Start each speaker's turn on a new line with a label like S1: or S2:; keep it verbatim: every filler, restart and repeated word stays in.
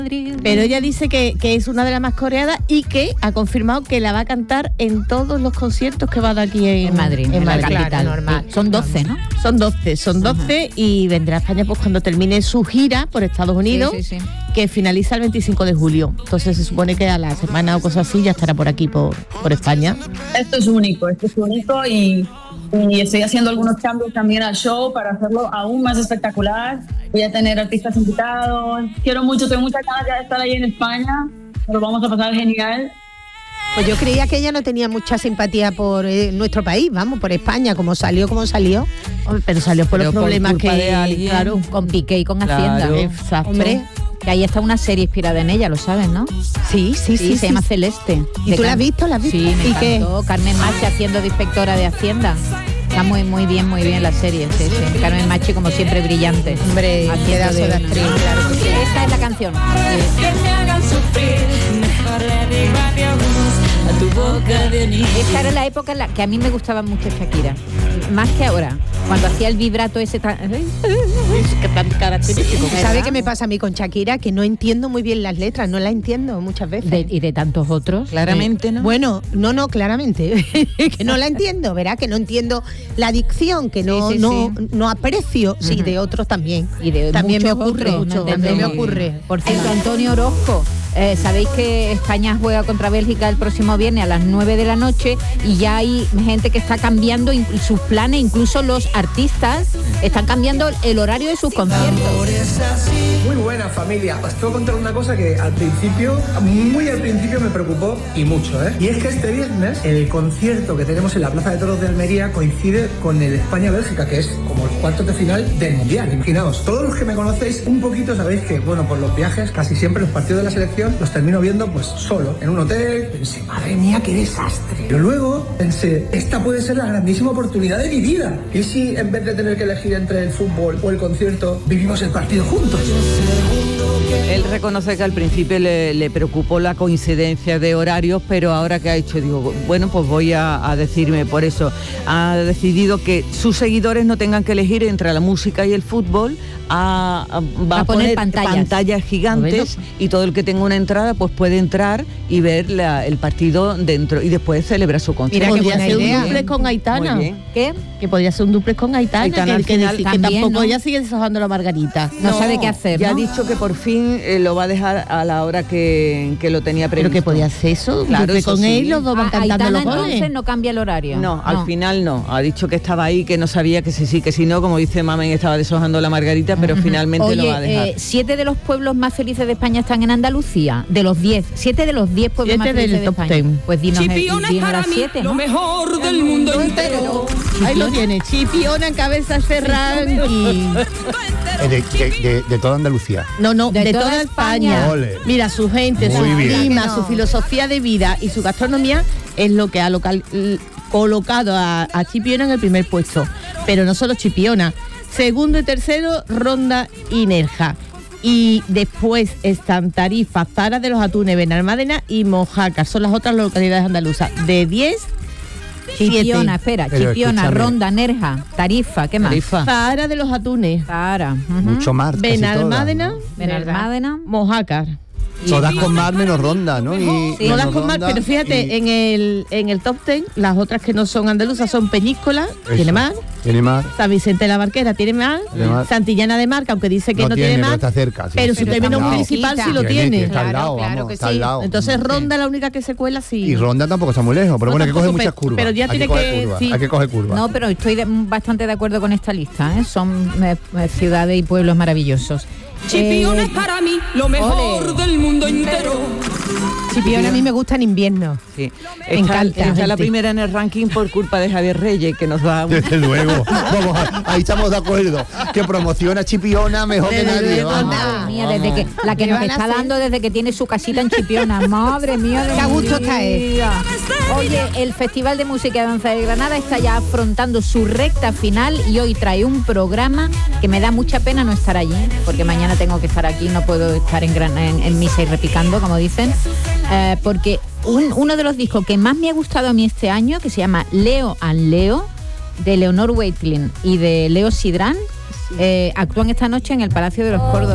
S1: Pero ella dice que, que es una de las más coreadas y que ha confirmado que la va a cantar en todos los conciertos que va a dar aquí en,
S2: en Madrid, en,
S1: en
S2: la
S1: Madrid.
S2: capital.
S1: Normal.
S2: Son doce, ¿no?
S1: Son doce, son doce uh-huh. y vendrá a España pues cuando termine su gira por Estados Unidos, sí, sí, sí. que finaliza el veinticinco de julio. Entonces se supone que a la semana o cosas así ya estará por aquí, por, por España.
S3: Esto es único, esto es único y, y estoy haciendo algunos cambios también al show para hacerlo aún más espectacular. Voy a tener artistas invitados. Quiero mucho, tengo muchas ganas de estar ahí en España. Lo vamos a pasar genial.
S4: Pues yo creía que ella no tenía mucha simpatía por eh, nuestro país, vamos, por España, como salió, como salió.
S1: Hombre, pero salió por pero los problemas
S2: por
S1: que
S2: alguien, claro, con Piqué y con Hacienda.
S1: Claro, exacto.
S4: Hombre,
S2: que ahí está una serie inspirada en ella, lo sabes, ¿no?
S4: Sí, sí, sí.
S2: sí se
S4: sí.
S2: llama Celeste.
S4: ¿Y tú la has visto? ¿La has visto?
S2: Sí, me
S4: ¿Y
S2: encantó.
S4: Qué?
S2: Carmen Machi haciendo de inspectora de Hacienda. Está muy, muy bien, muy bien la serie, sí, sí. Carmen Machi, como siempre, brillante.
S4: Hombre, pedazo de, de actriz, claro que sí.
S2: Esta es la canción. Sí. Que me hagan sufrir, mejor le digo adiós a tu boca de niño. Esta era la época en la que a mí me gustaba mucho Shakira, más que ahora, cuando hacía el vibrato ese tan...
S1: que tan característico.
S4: ¿Sabe qué me pasa a mí con Shakira? Que no entiendo muy bien las letras, no las entiendo muchas veces.
S2: De, y de tantos otros.
S4: Claramente, ¿no? Bueno, no, no, claramente. que no la entiendo, ¿verdad? Que no entiendo la dicción, que no, sí, sí, no, sí. no aprecio. Uh-huh. Sí, de otros también.
S2: Y de
S4: también me ocurre.
S2: Otros,
S4: mucho, también me ocurre.
S2: Por cierto, Antonio Orozco. Eh, Sabéis que España juega contra Bélgica el próximo viernes a las nueve de la noche y ya hay gente que está cambiando sus planes, incluso los artistas están cambiando el horario de sus conciertos.
S5: Muy buena familia, os tengo que contar una cosa que al principio, muy al principio me preocupó y mucho, ¿eh? Y es que este viernes el concierto que tenemos en la Plaza de Toros de Almería coincide con el España-Bélgica, que es como el cuarto de final del Mundial. Imaginaos, todos los que me conocéis un poquito sabéis que, bueno, por los viajes, casi siempre los partidos de la selección los termino viendo pues solo, en un hotel. Pensé, madre mía, qué desastre. Pero luego pensé, esta puede ser la grandísima oportunidad de mi vida. ¿Y si en vez de tener que elegir entre el fútbol o el concierto, vivimos el partido juntos?
S6: Él reconoce que al principio le, le preocupó la coincidencia de horarios, pero ahora que ha hecho, digo, bueno, pues voy a, a decirme por eso. Ha decidido que sus seguidores no tengan que elegir entre la música y el fútbol. A, a, va a, a poner, poner pantallas, pantallas gigantes y todo el que tenga una entrada pues puede entrar y ver la, el partido dentro y después celebrar su concierto.
S1: Mira, que podría ser un duplex con Aitana.
S2: ¿Qué?
S1: Que podría ser un duplex con Aitana,
S6: Aitana
S1: que, que,
S6: final,
S1: que
S2: también,
S1: tampoco
S2: ¿no?
S1: ella sigue deshojando la margarita.
S2: No, no sabe qué hacer,
S6: Ya
S2: ¿no?
S6: ha dicho que por fin eh, lo va a dejar a la hora que, que lo tenía previsto.
S1: Pero que podía hacer eso,
S6: claro,
S1: eso
S6: con
S1: sí.
S6: él
S1: los dos van
S2: ah,
S1: cantando
S2: Aitana,
S1: los goles.
S2: Entonces no cambia el horario.
S6: No,
S2: no,
S6: al final no. Ha dicho que estaba ahí, que no sabía que sí, sí, que si no, como dice Mamen, estaba deshojando la margarita, pero uh-huh. finalmente
S2: Oye,
S6: lo va a dejar.
S2: Eh, siete de los pueblos más felices de España están en Andalucía, de los diez, siete de los diez pueblos
S1: siete
S2: más felices de España.
S1: Ten.
S2: Pues dinos,
S7: Chipiona
S2: el, dinos
S7: para
S2: las
S7: mí,
S2: siete, ¿no?
S7: lo mejor del mundo entero.
S1: Ahí lo tiene, Chipiona en cabeza Serrán y...
S8: De, de, de, de toda Andalucía.
S1: No, no, de,
S2: de
S1: toda,
S2: toda
S1: España.
S2: España.
S8: Ole.
S1: Mira, su gente,
S8: Muy
S1: su
S8: bien.
S1: clima,
S4: No.
S1: su filosofía de vida y su gastronomía es lo que ha local, colocado a, a Chipiona en el primer puesto. Pero no solo Chipiona. Segundo y tercero, Ronda y Nerja. Y después están Tarifa, Zara de los Atunes, Benalmádena y Mojácar. Son las otras localidades andaluzas. De diez,
S2: Chipiona, espera,
S8: Pero
S2: Chipiona,
S8: escúchame.
S2: Ronda, Nerja, Tarifa, ¿qué más?
S6: Tarifa.
S1: Zara de los Atunes,
S2: Zara, uh-huh.
S8: Mucho más. casi
S1: Benalmádena,
S8: todas, ¿no?
S2: Benalmádena.
S1: Mojácar.
S8: Todas con más menos Ronda, ¿no? Y,
S2: Sí.
S1: No
S8: menos
S1: las con más,
S8: Ronda
S1: pero fíjate,
S8: y-
S1: en el en el top ten, las otras que no son andaluzas son Peñíscola,
S8: Eso.
S1: tiene más,
S8: Tiene más.
S1: San Vicente de la Barquera tiene más,
S8: Tiene más.
S1: Santillana de Marca, aunque dice que no,
S8: No
S1: tiene,
S8: tiene, pero
S1: más,
S8: está cerca, sí.
S1: pero su
S8: Pero
S1: término
S8: está al lado.
S1: municipal sí lo
S8: Tiene,
S1: tiene.
S8: está al
S4: Claro,
S8: lado,
S4: claro
S8: vamos,
S4: que
S8: está
S4: sí.
S8: al lado.
S1: Entonces
S8: Sí.
S1: Ronda la única que se cuela sí.
S8: Y Ronda tampoco está muy lejos, pero
S1: No,
S8: bueno, hay que
S1: tampoco,
S8: coger muchas
S1: pero-
S8: curvas.
S1: pero ya
S8: hay
S1: tiene
S8: coger
S1: que-
S8: curvas,
S1: sí.
S8: hay que coger curvas.
S2: No, pero estoy de- bastante de acuerdo con esta lista, ¿eh? Son eh, eh, ciudades y pueblos maravillosos.
S7: Chipiona
S2: Eh,
S7: es para mí lo mejor
S2: ole.
S7: del mundo entero.
S4: Chipiona a mí me gusta en invierno.
S6: Sí.
S4: Me
S6: Está,
S4: encanta.
S6: está la
S4: Gente.
S6: primera en el ranking por culpa de Javier Reyes, que nos da un...
S8: Desde luego. Vamos, ahí estamos de acuerdo. Que promociona Chipiona mejor que
S1: Desde
S8: nadie.
S1: luego,
S8: Vamos,
S2: Madre mía,
S8: vamos.
S2: desde que la que
S4: ¿Qué
S2: nos
S4: van a
S2: está
S4: hacer?
S2: dando desde que tiene su casita en Chipiona. Madre mía, de
S4: Qué a
S2: mi
S4: gusto está él.
S2: vida. Oye, el Festival de Música y Danza de Granada está ya afrontando su recta final y hoy trae un programa que me da mucha pena no estar allí, porque mañana tengo que estar aquí, no puedo estar en, gran, en, en misa y repicando, como dicen, eh, porque un, uno de los discos que más me ha gustado a mí este año, que se llama Leo and Leo, de Leonor Weitlin y de Leo Sidrán, eh, actúan esta noche en el Palacio de los Córdoba.